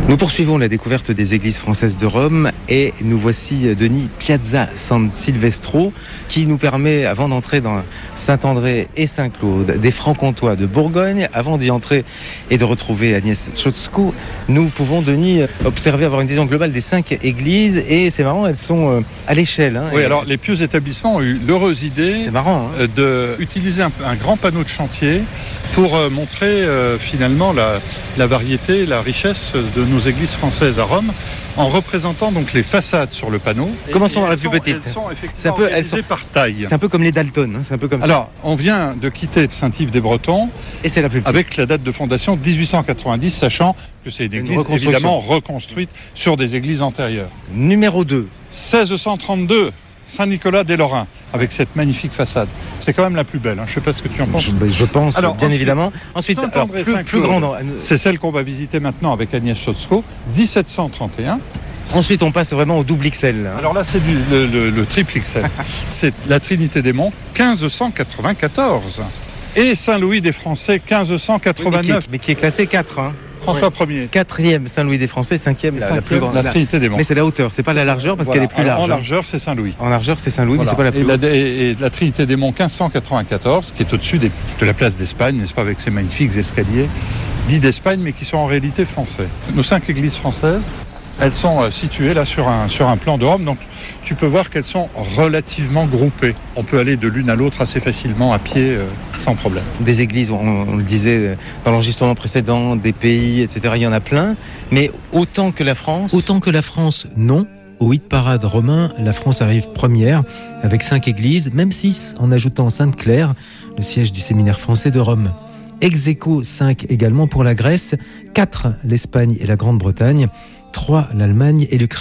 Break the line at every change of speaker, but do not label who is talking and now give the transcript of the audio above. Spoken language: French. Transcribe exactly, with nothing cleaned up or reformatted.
Nous poursuivons la découverte des églises françaises de Rome et nous voici, Denis, Piazza San Silvestro, qui nous permet, avant d'entrer dans Saint-André et Saint-Claude, des Francs-Comtois de Bourgogne, avant d'y entrer et de retrouver Agnès Chotskou, nous pouvons, Denis, observer, avoir une vision globale des cinq églises et c'est marrant, elles sont à l'échelle. Hein,
oui,
et...
alors les pieux établissements ont eu l'heureuse idée
c'est marrant, hein.
d'utiliser un, un grand panneau de chantier pour euh, montrer euh, finalement la, la variété, la richesse de nos églises françaises à Rome, en représentant donc les façades sur le panneau.
Commençons par la plus
sont,
petite.
Elles sont effectivement
c'est un peu,
organisées
elles sont...
par taille.
C'est un peu comme les Dalton, hein, c'est un peu comme
Alors,
ça.
on vient de quitter Saint-Yves-des-Bretons
et c'est la plus petite.
Avec la date de fondation dix-huit cent quatre-vingt-dix, sachant que c'est une église une évidemment reconstruite sur des églises antérieures.
Numéro deux.
seize cent trente-deux. Saint-Nicolas des Lorrains, avec cette magnifique façade. C'est quand même la plus belle, hein. Je ne sais pas ce que tu en penses.
Je, je pense, alors, bien ensuite, évidemment. Ensuite,
alors, plus, plus grande. C'est celle qu'on va visiter maintenant avec Agnès Chotskou, dix-sept cent trente et un.
Ensuite, on passe vraiment au double X L. Hein.
Alors là, c'est du, le, le, le triple X L. C'est la Trinité des Monts, quinze cent quatre-vingt-quatorze. Et Saint-Louis des Français, quinze cent quatre-vingt-neuf.
Oui, mais, qui est, mais qui est classé quatre. Hein.
François Ier.
Quatrième Saint-Louis des Français, cinquième la, la plus grande.
La Trinité des Monts.
Mais c'est la hauteur, c'est pas la largeur parce
voilà.
qu'elle est plus large.
En largeur, c'est Saint-Louis.
En largeur, c'est Saint-Louis, voilà. Mais c'est pas la plus
et
haute.
La, et, et la Trinité des Monts, quinze cent quatre-vingt-quatorze, qui est au-dessus des, de la place d'Espagne, n'est-ce pas, avec ses magnifiques escaliers, dits d'Espagne, mais qui sont en réalité français. Nos cinq églises françaises, elles sont situées là sur un, sur un plan de Rome, donc tu peux voir qu'elles sont relativement groupées. On peut aller de l'une à l'autre assez facilement à pied, euh, sans problème.
Des églises, on, on le disait dans l'enregistrement précédent, des pays, et cetera, il y en a plein, mais autant que la France...
Autant que la France, non. Au hit parade romain, la France arrive première, avec cinq églises, même six, en ajoutant Sainte-Claire, le siège du séminaire français de Rome. Ex aequo cinq également pour la Grèce, quatre l'Espagne et la Grande-Bretagne, trois l'Allemagne et l'Ukraine.